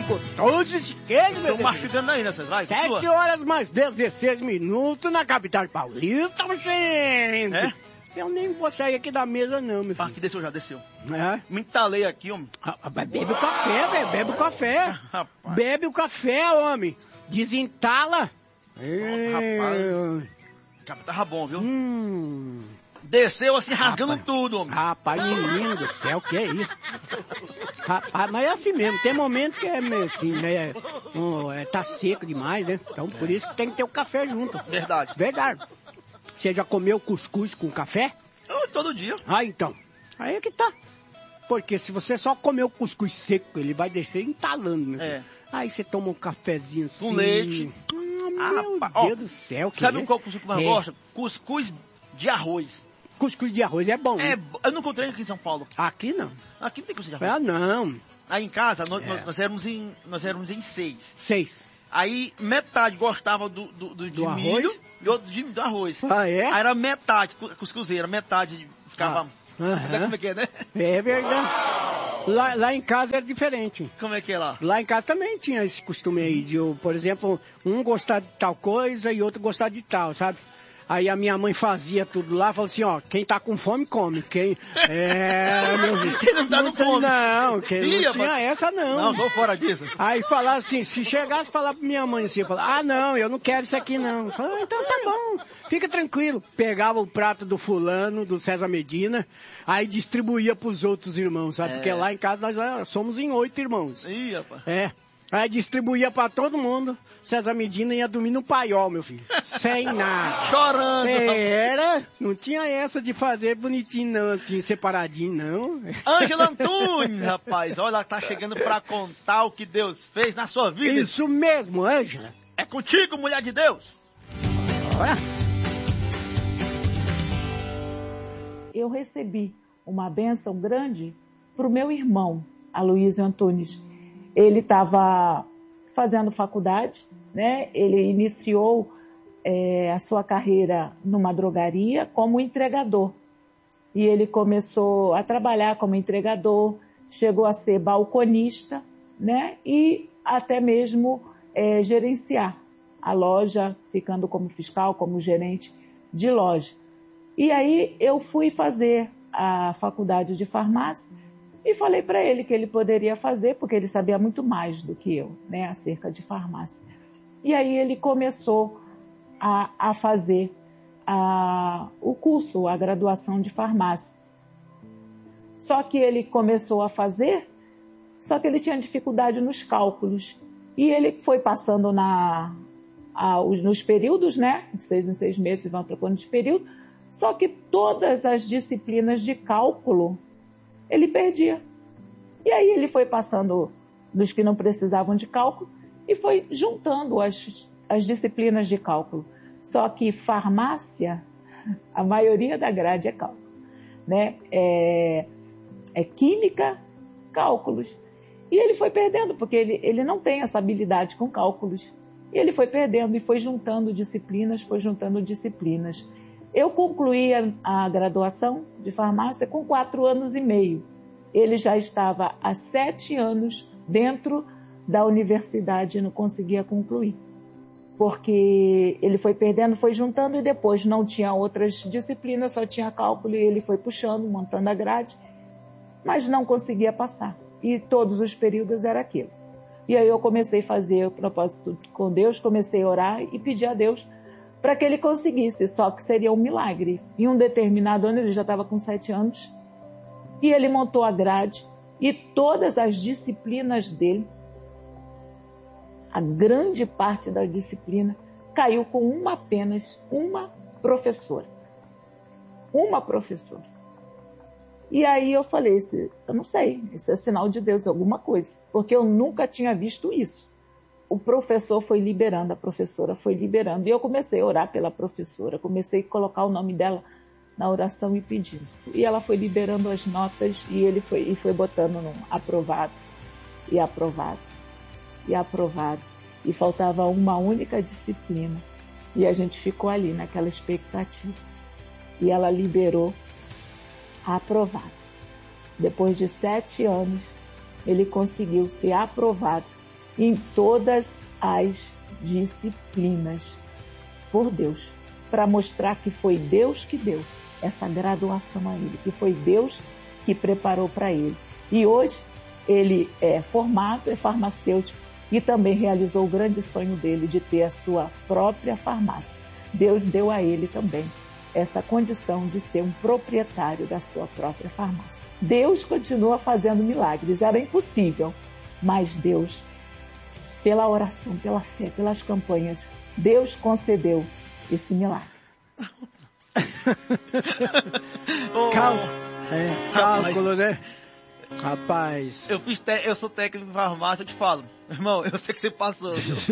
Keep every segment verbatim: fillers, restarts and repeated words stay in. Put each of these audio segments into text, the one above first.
gostoso esse queijo, meu Tô mastigando aí nessas lives. Sete horas mais dezesseis minutos na capital paulista, gente. É? Eu nem vou sair aqui da mesa, não, meu filho. Aqui desceu já, desceu. É? Me entalei aqui, homem. Ah, bebe o café, velho, bebe o café. Rapaz. Bebe o café, homem. Desentala. Rapaz. O café tava bom, viu? Hum. Desceu assim, rasgando Rapaz. tudo, homem. Rapaz, menino do céu, que é isso? Rapaz, mas é assim mesmo, tem momentos que é meio assim, né? Oh, é, tá seco demais, né? Então por isso que tem que ter o café junto. Verdade. Verdade. Você já comeu cuscuz com café? Eu, todo dia. Ah, então. Aí é que tá. Porque se você só comer o cuscuz seco, ele vai descer entalando, né? É. Aí você toma um cafezinho assim. Com leite. Hum, Ah, meu rapaz, Deus ó, do céu. Que Sabe é? qual cuscuz que eu mais É. gosto? Cuscuz de arroz. Cuscuz de arroz é bom. É, né? eu não encontrei aqui em São Paulo. Aqui não. Aqui não tem cuscuz de arroz. Ah, não. Aí em casa, nós, É. nós, nós éramos em, nós éramos em seis. Seis. Aí metade gostava do, do, do, de Do milho arroz? e outro de, do arroz. Ah, é? Aí era metade, cu- cuscuzeira, metade ficava... Ah, aham. Como é que é, né? É verdade. Lá, lá em casa era diferente. Como é que é lá? Lá em casa também tinha esse costume aí de, eu, por exemplo, um gostar de tal coisa e outro gostar de tal, sabe? Aí a minha mãe fazia tudo lá, falou assim, ó, quem tá com fome, come. Quem... É, meu filho. Quem não tá com tinha- fome? Não, quem não Ih, tinha rapaz. essa não. Não, vou fora disso. Aí falar assim, se chegasse falar pra minha mãe assim, eu falava, ah não, eu não quero isso aqui não. Eu falava, então tá bom, fica tranquilo. Pegava o prato do fulano, do César Medina, aí distribuía pros outros irmãos, sabe? É. Porque lá em casa nós ah, somos em oito irmãos. Ih, rapaz. É. Aí distribuía pra todo mundo. César Medina ia dormir no paiol, meu filho. Sem nada. Chorando. Era, não tinha essa de fazer bonitinho não, assim, separadinho não. Ângela Antunes, rapaz. Olha, tá chegando pra contar o que Deus fez na sua vida. Isso mesmo, Ângela. É contigo, mulher de Deus. Olha. Eu recebi uma bênção grande pro meu irmão, Aloysio Antunes. Ele estava fazendo faculdade, né? Ele iniciou é, a sua carreira numa drogaria como entregador. E ele começou a trabalhar como entregador, chegou a ser balconista, né? E até mesmo é, gerenciar a loja, ficando como fiscal, como gerente de loja. E aí eu fui fazer a faculdade de farmácia e falei para ele que ele poderia fazer, porque ele sabia muito mais do que eu, né, acerca de farmácia. E aí ele começou a, a fazer a, o curso, a graduação de farmácia. Só que ele começou a fazer, só que ele tinha dificuldade nos cálculos. E ele foi passando na, a, os, nos períodos, né, de seis em seis meses, vão trocando de período, só que todas as disciplinas de cálculo ele perdia. E aí ele foi passando dos que não precisavam de cálculo e foi juntando as, as disciplinas de cálculo. Só que farmácia, a maioria da grade é cálculo, né? É, é química, cálculos. E ele foi perdendo, porque ele, ele não tem essa habilidade com cálculos. E ele foi perdendo e foi juntando disciplinas, foi juntando disciplinas. Eu concluí a, a graduação de farmácia com quatro anos e meio. Ele já estava há sete anos dentro da universidade e não conseguia concluir. Porque ele foi perdendo, foi juntando e depois não tinha outras disciplinas, só tinha cálculo e ele foi puxando, montando a grade, mas não conseguia passar. E todos os períodos era aquilo. E aí eu comecei a fazer o propósito com Deus, comecei a orar e pedir a Deus para que ele conseguisse, só que seria um milagre. Em um determinado ano, ele já estava com sete anos, e ele montou a grade, e todas as disciplinas dele, a grande parte da disciplina, caiu com uma apenas, uma professora. Uma professora. E aí eu falei, eu não sei, isso é sinal de Deus, alguma coisa, porque eu nunca tinha visto isso. O professor foi liberando, a professora foi liberando. E eu comecei a orar pela professora, comecei a colocar o nome dela na oração e pedindo. E ela foi liberando as notas e ele foi, e foi botando num aprovado, e aprovado, e aprovado. E faltava uma única disciplina. E a gente ficou ali naquela expectativa. E ela liberou aprovado. Depois de sete anos, ele conseguiu ser aprovado em todas as disciplinas por Deus, para mostrar que foi Deus que deu essa graduação a ele, que foi Deus que preparou para ele. E hoje ele é formado, é farmacêutico e também realizou o grande sonho dele de ter a sua própria farmácia. Deus deu a ele também essa condição de ser um proprietário da sua própria farmácia. Deus continua fazendo milagres, era impossível, mas Deus, pela oração, pela fé, pelas campanhas, Deus concedeu esse milagre. Cálculo, é, cálculo, né? Rapaz. Eu, fiz te... eu sou técnico de farmácia, eu te falo. Irmão, eu sei que você passou.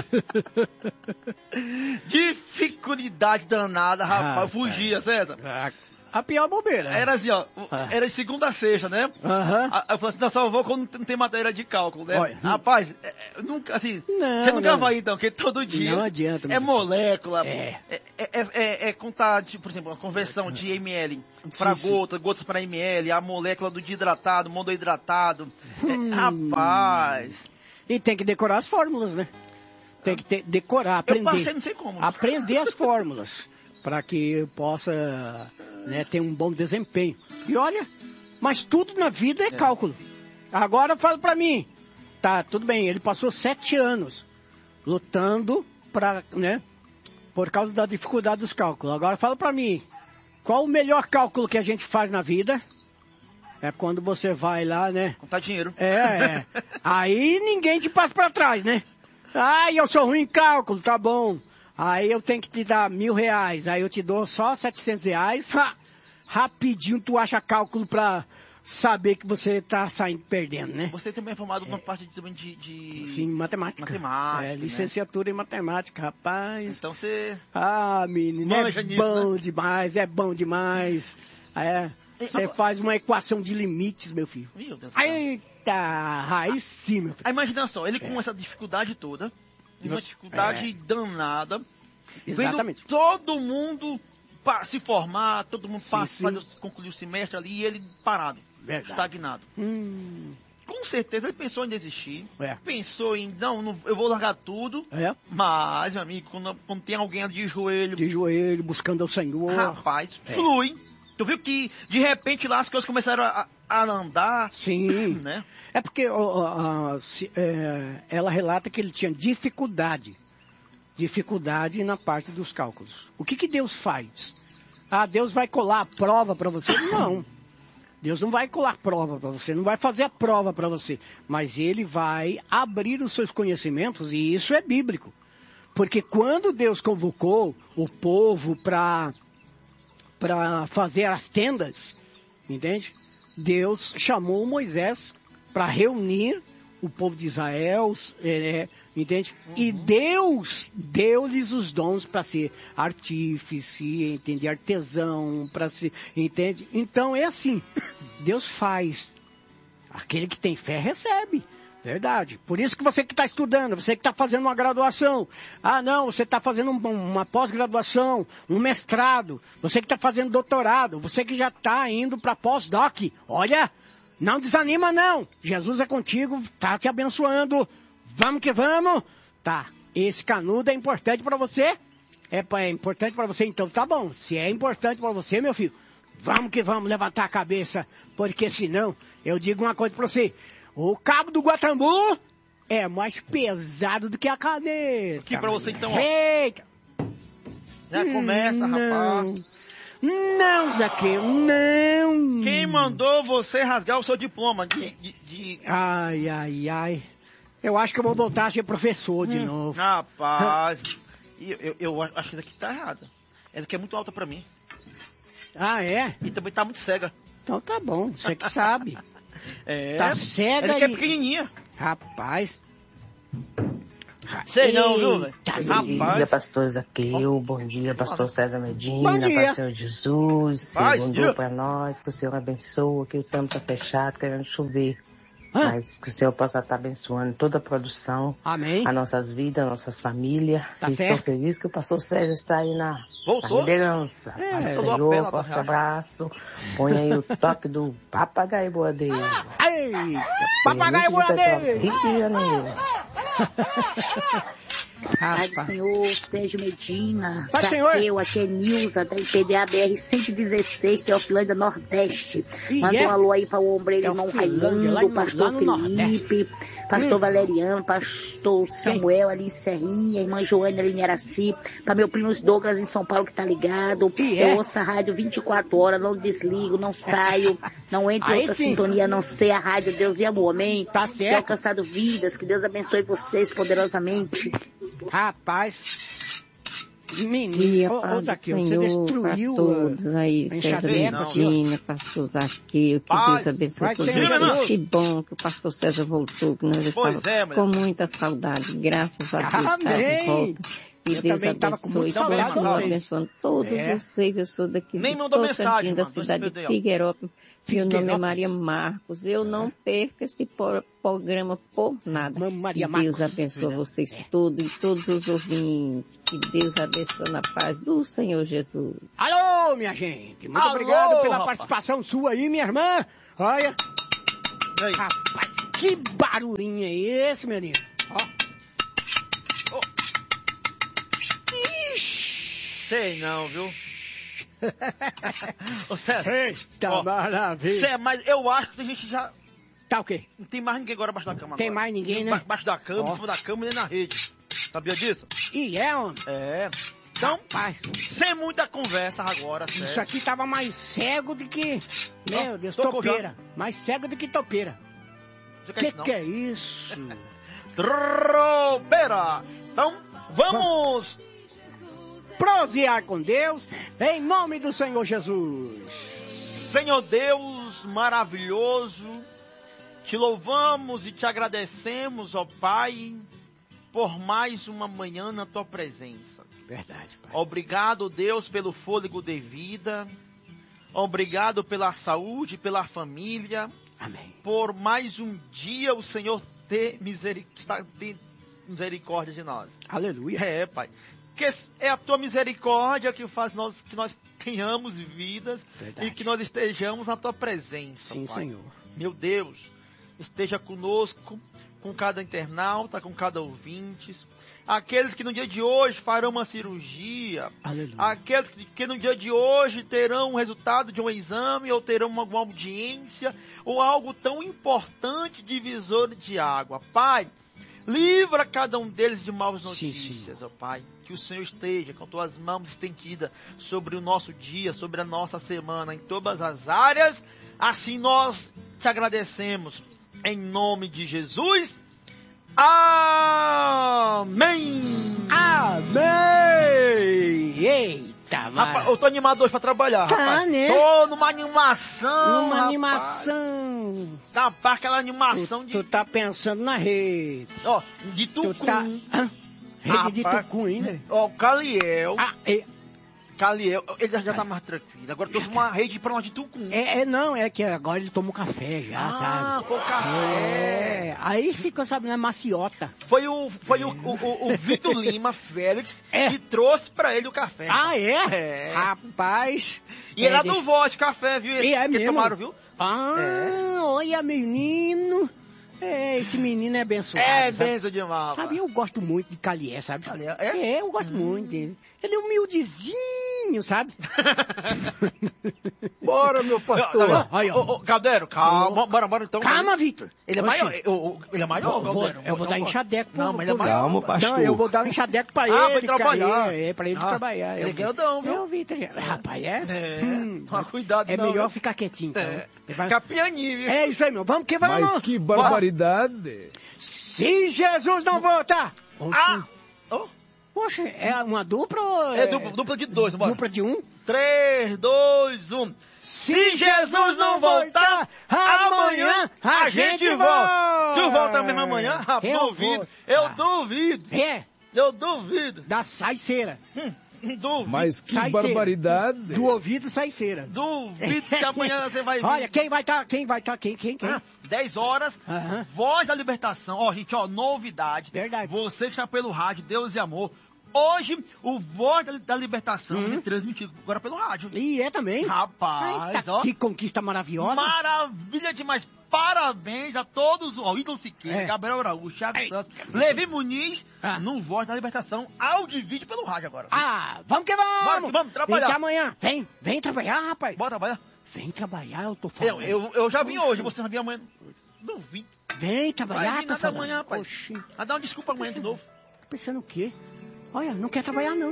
Dificuldade danada, rapaz. Eu fugia, César. A pior bobeira. Era assim, ó. Ah. Era de segunda a sexta, né? Aham. Uhum. Eu falei assim, não, só vou quando não tem matéria de cálculo, né? Olha, rapaz, é, é, nunca, assim, não, você nunca não. vai então, porque todo dia. Não adianta. É molécula. É. É, é, é, é contar, tipo, por exemplo, a conversão de ml para gotas, gotas para ml, a molécula do desidratado, monohidratado. Hum. É, rapaz. E tem que decorar as fórmulas, né? Tem que ter, decorar, aprender. Eu passei, não sei como. Aprender as fórmulas. Para que possa, né, ter um bom desempenho. E olha, mas tudo na vida é, é. cálculo. Agora fala para mim, tá, tudo bem, ele passou sete anos lutando para, né, por causa da dificuldade dos cálculos. Agora fala para mim, qual o melhor cálculo que a gente faz na vida? É quando você vai lá, né? Contar dinheiro. É, é. Aí ninguém te passa para trás, né? Ai, eu sou ruim em cálculo, tá bom. Aí eu tenho que te dar mil reais, aí eu te dou só setecentos reais, ha, rapidinho tu acha cálculo pra saber que você tá saindo perdendo, né? Você também é formado é. na parte de, de, de... Sim, matemática. Matemática, é, licenciatura, né? Em matemática, rapaz. Então você... Ah, menino, é nisso, bom né? demais, é bom demais. É, você e, faz uma equação de limites, meu filho. Meu Deus. Eita, aí sim, meu filho. Aí imagina só, ele é. com essa dificuldade toda, uma dificuldade é. danada. Exatamente. Todo mundo pa- se formar, todo mundo sim, passa, sim. faz, concluir o semestre ali e ele parado, Verdade. estagnado. Hum. Com certeza ele pensou em desistir, é. pensou em, não, não, eu vou largar tudo, é. mas, meu amigo, quando, quando tem alguém de joelho... De joelho, buscando o Senhor... Rapaz, é. flui. Tu viu que, de repente, lá as coisas começaram a, a andar. Sim. Né? É porque ó, ó, se, é, ela relata que ele tinha dificuldade. Dificuldade na parte dos cálculos. O que que Deus faz? Ah, Deus vai colar a prova para você? Não. Deus não vai colar prova para você, não vai fazer a prova para você. Mas Ele vai abrir os seus conhecimentos e isso é bíblico. Porque quando Deus convocou o povo para... para fazer as tendas, entende? Deus chamou Moisés para reunir o povo de Israel, é, entende? Uhum. E Deus deu-lhes os dons para ser artífice, entende? Artesão, para ser, entende? Então é assim, Deus faz. Aquele que tem fé recebe. Verdade. Por isso que você que está estudando, você que está fazendo uma graduação. Ah, não, você está fazendo um, uma pós-graduação, um mestrado. Você que está fazendo doutorado. Você que já está indo para pós-doc. Olha, não desanima não. Jesus é contigo, está te abençoando. Vamos que vamos. Tá, esse canudo é importante para você? É, é importante para você? Então tá bom. Se é importante para você, meu filho, vamos que vamos levantar a cabeça. Porque senão, eu digo uma coisa para você. O cabo do Guatambu é mais pesado do que a caneta. Aqui pra você então, ó. Eita! Já começa, não. rapaz. Não, Zaqueu, não. Quem mandou você rasgar o seu diploma de... de, de... Ai, ai, ai. Eu acho que eu vou voltar a ser professor hum, de novo. Rapaz, eu, eu, eu acho que isso aqui tá errado. Essa aqui é muito alta pra mim. Ah, é? E também tá muito cega. Então tá bom, você que sabe. É, tá cega essa aqui é e... pequenininha. Rapaz. Sei não, viu, velho? Bom dia, pastor Zaqueu. Bom dia, pastor César Medina. Bom dia. Pai do Senhor Jesus. Segundou dia. pra nós. Que o Senhor abençoe. Que o tempo tá fechado, querendo chover. Hã? Mas que o Senhor possa estar abençoando toda a produção. Amém. As nossas vidas, as nossas famílias. Tá e certo. estou feliz que o pastor César está aí na... Voltou? A liderança. É, Pai do falou a Senhor, pena, forte tá? abraço. Põe aí o toque do papagaio boadeiro. Eita, papagaio boadeiro. Rio de Janeiro. Pai do Senhor, Sérgio Medina, Pai, Zaqueu, aqui é Nilza, da I P D A B R cento e dezesseis, Teofilândia Nordeste. E Manda é? um alô aí para o ombreiro irmão Teofilândia, lá Raimundo, em- pastor lá no Felipe, pastor Hum. Valeriano, pastor Samuel ali em Serrinha, irmã Joana ali em Araci, para meu primo Douglas em São Paulo que tá ligado. E é? Eu ouço a rádio vinte e quatro horas, não desligo, não saio, não entro em Aí outra sim. sintonia, a não ser a rádio Deus e Amor, amém? Tá Tem certo. alcançado vidas, que Deus abençoe vocês poderosamente. Rapaz. E Menino, a ô, ô paz do Zaqueu, você Senhor destruiu para todos aí, a César enxadeca, Medina, pastor Zaqueu, que Paz, Deus abençoe vai todos ser, vocês. não. Que bom que o pastor César voltou, que nós estávamos é, mulher. com muita saudade, graças a Deus está de Amém. volta. E Eu Deus também tava com abençoe muita todos, saudade de nós vocês. abençoando todos É. vocês. Eu sou daqui Nem de mandou mensagem, Tocantins, da mano. cidade de Deus Figueirópolis. Meu nome é Figueirópolis. Maria Marcos. Eu não perco esse po- programa por nada. Mamãe Maria Que Deus Marcos. abençoe vocês todos e todos os ouvintes. Que Deus abençoe na paz do Senhor Jesus. Alô, minha gente. Muito Alô, obrigado pela rapaz. participação sua aí, minha irmã. Olha. E aí? Rapaz, que barulhinho é esse, menino? Ó. Sei não, viu? Ô, César, Eita, ó, maravilha. César, mas eu acho que a gente já... Tá o quê? Não tem mais ninguém agora abaixo da cama. Tem agora. mais ninguém, né? Ba- Abaixo da cama, Ó. em cima da cama e nem na rede. Sabia disso? E é, homem. É. Então, Rapaz, sem muita conversa agora, isso César. aqui tava mais cego do que... Meu Ó, Deus, tocou topeira. Mais cego do que topeira. Você Que quer isso, não? que é isso? Tropeira! Então, vamos... Prosear com Deus, em nome do Senhor Jesus. Senhor Deus maravilhoso, te louvamos e te agradecemos, ó Pai, por mais uma manhã na tua presença. Verdade, Pai. Obrigado, Deus, pelo fôlego de vida. Obrigado pela saúde, pela família. Amém. Por mais um dia o Senhor ter miseric- está- ter misericórdia de nós. Aleluia. É, Pai. Que é a tua misericórdia que faz nós, que nós tenhamos vidas Verdade. e que nós estejamos na tua presença, Sim, Pai. Senhor. Meu Deus, esteja conosco, com cada internauta, com cada ouvinte. Aqueles que no dia de hoje farão uma cirurgia. Aleluia. Aqueles que, que no dia de hoje terão o resultado de um exame ou terão uma, uma audiência ou algo tão importante, divisor de água. Pai, livra cada um deles de maus Sim, notícias, ó Pai. Que o Senhor esteja com tuas mãos estendidas sobre o nosso dia, sobre a nossa semana, em todas as áreas. Assim nós te agradecemos. Em nome de Jesus. Amém. Amém. Eita, Rapaz, vai. eu tô animado hoje pra trabalhar, Tá, rapaz. né? Tô numa animação, Uma rapaz. animação. Rapaz, aquela animação Tu, de... tu tá pensando na rede. Ó, de Tu Tucum. tá... Hã? Rede de Rapaz. Tucum ainda. Ó, Caliel. Ah, é, Caliel, ele já, já tá mais tranquilo. Agora eu tô uma rede pra nós de Tucum. é, é, não, é que agora ele tomou café já, Ah, sabe? foi o café. É, aí ficou, sabe, na maciota. Foi o, foi o, o, o, o Vitor Lima, Félix, É. que trouxe pra ele o café. Ah, é? É. Rapaz. E ele é deixa- do Voz Café, viu? E é que mesmo? tomaram, viu? Ah, olha, menino. É, esse menino é abençoado. É, sabe? benção demais. Sabe, eu gosto muito de Calié, sabe? Calié, é? É, eu gosto muito dele. Ele é humildezinho, sabe? Bora, meu pastor. Ó, Aí, ó. Ô, ô, Caldeiro, calma. Bora, bora então. Calma, Vitor. Ele é Oxi. maior. eu- eu- Ele é maior, Eu vou, Caldeiro. eu vou dar enxadeco pro... Não, mas ele é pro- maior. Calma, pastor. Não, eu vou dar um enxadeco pra Ah, ele. vai trabalhar. cara, É, pra ele Ah, trabalhar. ele Eu- ganha dão, viu? É, o Vitor. Rapaz, é? É, Hum, toma cuidado, é não, melhor viu? ficar quietinho, então. É, Vai- fica pianinho, viu? É isso aí, meu. Vamos que vamos. Mas que barbaridade. Se Jesus não voltar. Ah! Oh, Poxa, é uma dupla ou é dupla, dupla de dois, bora. dupla de um? três, dois, um. Se Jesus não voltar, amanhã a gente volta. Tu volta mesmo amanhã? Ah, Eu duvido. vou. Eu Ah. duvido. É, Eu duvido. da saiceira. Hum, duvido. Mas que Sai cera. barbaridade. Do ouvido sai cera. Duvido que amanhã você vai vir. Olha, quem vai estar, quem vai estar, quem, quem, quem? Ah, dez horas, Aham. Voz da Libertação. Ó, gente, ó, novidade. Verdade. Você que está pelo rádio, Deus e Amor. Hoje, o Voz da, da Libertação Hum. é transmitido agora pelo rádio. E é também. Rapaz, Eita, ó. que conquista maravilhosa. Maravilha demais. parabéns a todos, ó, Ítalo Siqueira, É. Gabriel Araújo, Thiago Ei. Santos, Levi Muniz, Ah. no Voz da Libertação, áudio e vídeo pelo rádio agora. Ah, vamos que vamos! Bora que vamos, trabalhar. Vem que amanhã. Vem, vem trabalhar, rapaz. Bora trabalhar. Vem trabalhar, eu tô Eu, falando. eu, eu já vim hoje, você já vinha amanhã. Não vim. Vem Vai trabalhar, vir tô nada falando. amanhã, rapaz. Oxi, Vai dar uma desculpa amanhã de novo. tá pensando o quê? Olha, não quer trabalhar não.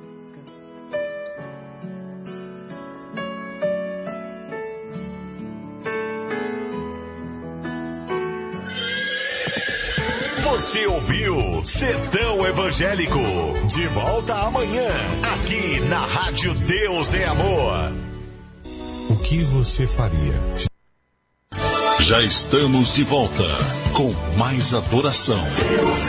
Você ouviu Sertão Evangélico. De volta amanhã, aqui na Rádio Deus é Amor. O que você faria? Já estamos de volta com mais adoração. Deus